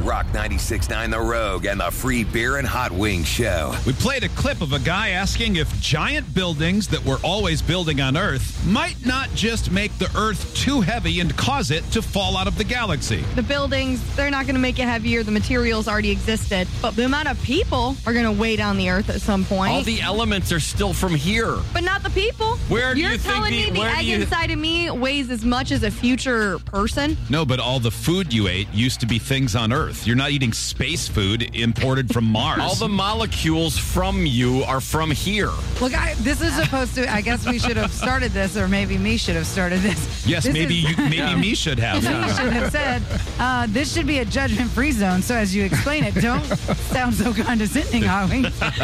Rock 96.9 The Rogue and the Free Beer and Hot Wings Show. We played a clip of a guy asking if giant buildings that we're always building on Earth might not just make the Earth too heavy and cause it to fall out of the galaxy. The buildings, they're not going to make it heavier. The materials already existed. But the amount of people are going to weigh down the Earth at some point. All the elements are still from here. But not the people. Where do You're you think telling me the egg inside of me weighs as much as a future person? No, but all the food you ate used to be things on Earth. You're not eating space food imported from Mars. All the molecules from you are from here. Look, this is supposed to, I guess we should have started this, or maybe me should have started this. Yes, maybe me should have. You should have said, this should be a judgment-free zone, so as you explain it, don't sound so condescending, Howie.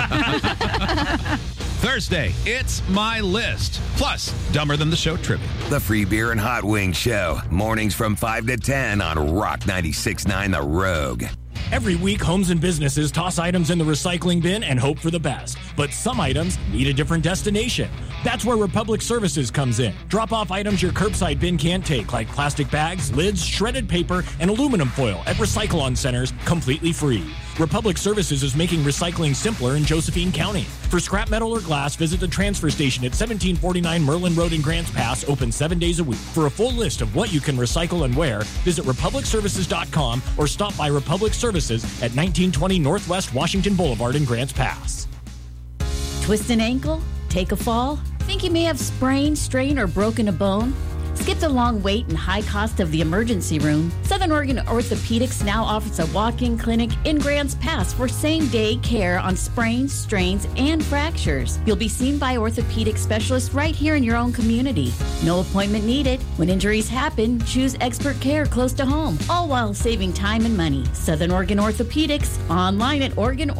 Thursday, it's my list. Plus, Dumber Than the Show trivia. The Free Beer and Hot Wings Show. Mornings from 5 to 10 on Rock 96.9 The Rogue. Every week, homes and businesses toss items in the recycling bin and hope for the best. But some items need a different destination. That's where Republic Services comes in. Drop off items your curbside bin can't take, like plastic bags, lids, shredded paper, and aluminum foil at Recycle-On centers, completely free. Republic Services is making recycling simpler in Josephine County. For scrap metal or glass, visit the transfer station at 1749 Merlin Road in Grants Pass, open 7 days a week. For a full list of what you can recycle and where, visit republicservices.com or stop by Republic Services at 1920 Northwest Washington Boulevard in Grants Pass. Twist an ankle? Take a fall? Think you may have sprained, strained, or broken a bone? Skip the long wait and high cost of the emergency room. Southern Oregon Orthopedics now offers a walk-in clinic in Grants Pass for same-day care on sprains, strains, and fractures. You'll be seen by orthopedic specialists right here in your own community. No appointment needed. When injuries happen, choose expert care close to home, all while saving time and money. Southern Oregon Orthopedics, online at Oregon